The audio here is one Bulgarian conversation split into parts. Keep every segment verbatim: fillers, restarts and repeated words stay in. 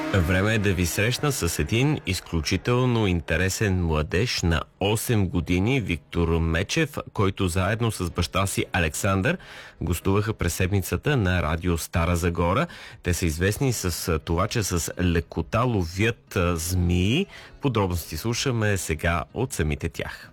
Време е да ви срещна с един изключително интересен младеж на осем години, Виктор Мечев, който заедно с баща си Александър гостуваха през седмицата на радио Стара Загора. Те са известни с това, че с лекота ловят змии. Подробности слушаме сега от самите тях.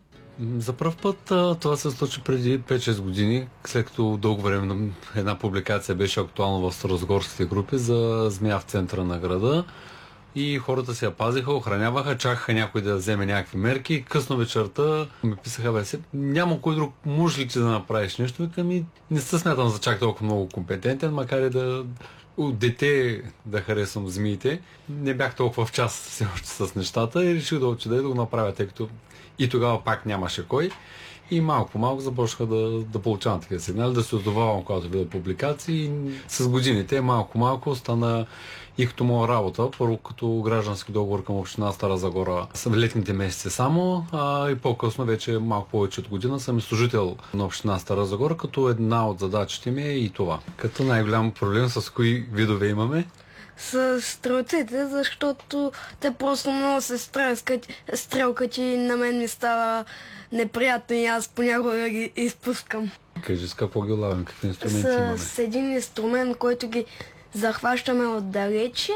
За пръв път това се случи преди пет-шест години, след като дълго време една публикация беше актуална в старозагорските групи за змия в центъра на града и хората се я пазиха, охраняваха, чакаха някой да вземе някакви мерки. Късно вечерта ми писаха: бе, няма кой друг, може ли ти да направиш нещо? Викам, и не се смятам за чак толкова много компетентен, макар и да от дете да харесвам змиите. Не бях толкова в час все още с нещата и реших да отида и да го направя, тъй като и тогава пак нямаше кой. И малко по малко започнаха да, да получавам такива сигнали, да се отзовавам, когато видя публикации. И с годините малко малко стана и като моя работа. Първо като граждански договор към община Стара Загора в летните месеци само, а и по-късно вече малко повече от година съм и служител на община Стара Загора, като една от задачите ми е и това. Като най-голям проблем с кои видове имаме? С стрелците, защото те просто много се стрелкат, стрелкат и на мен ми става неприятно и аз понякога ги изпускам. Кажи с какво ги лавим, какви инструменти с, имаме? С един инструмент, който ги захващаме отдалече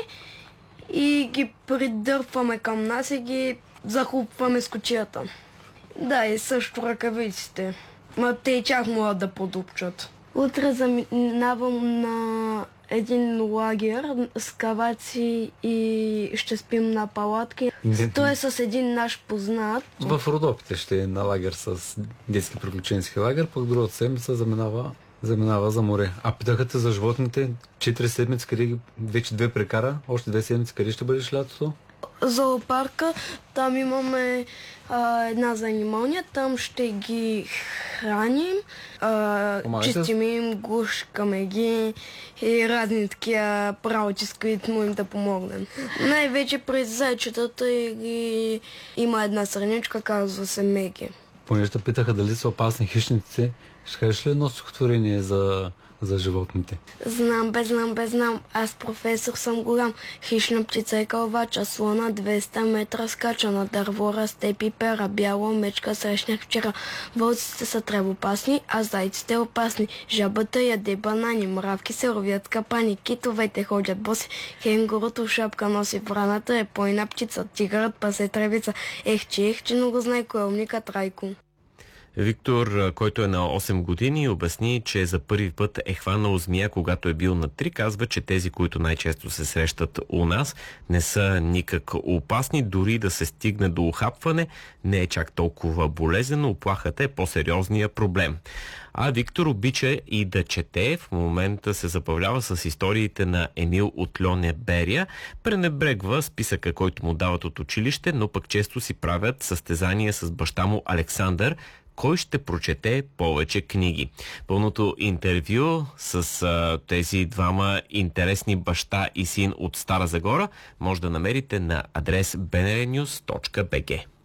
и ги придърпваме към нас и ги захлупваме с кучията. Да, и също ръкавиците. Ма те и чак могат да подупчат. Утре заминавам на един лагер с каваци и ще спим на палатки. Той е с един наш познат. В Родопите ще е на лагер с детски приключенски лагер, пък другата седмица заминава, заминава за море. А питаха те за животните, четири седмици, къде вече две прекара, още две седмици, къде ще бъдеш лятото? Зоопарка, там имаме а, една занимание, там ще ги храним, а, чистим им, гушкаме ги и разни такива работи, с които му им да помогнем. Най-вече през зайчетата и има една сърничка, казва се Меги. Понеже те питаха дали са опасни хищниците, ще кажеш ли едно стихотворение за... за животните? Знам, бе, знам, бе, знам. Аз професор съм голям. Хищна птица и кълвача, слона двеста метра скача, на дърво расте пипера, бяла мечка срещнах вчера. Вълците са тревопасни, а зайците опасни. Жабата яде банани, мравки се ровят капани, китовете ходят боси, кенгурото шапка носи, враната е пойна птица, тигърът пасе тревица. Ех, че, ех, че много знае кой е умникът Райко. Виктор, който е на осем години, обясни, че за първи път е хванал змия, когато е бил на три. Казва, че тези, които най-често се срещат у нас, не са никак опасни. Дори да се стигне до ухапване, не е чак толкова болезнено. Оплахата е по-сериозния проблем. А Виктор обича и да чете. В момента се забавлява с историите на Емил от Льоне Берия. Пренебрегва списъка, който му дават от училище, но пък често си правят състезания с баща му Александър, кой ще прочете повече книги. Пълното интервю с а, тези двама интересни баща и син от Стара Загора може да намерите на адрес бе ен ер нюз точка би джи.